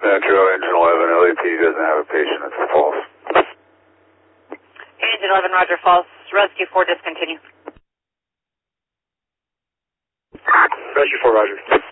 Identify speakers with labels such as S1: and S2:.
S1: Metro, Engine 11, LAP doesn't have a patient, it's false.
S2: Engine 11, Roger, false. Rescue 4, discontinue.
S1: Rescue 4, Roger.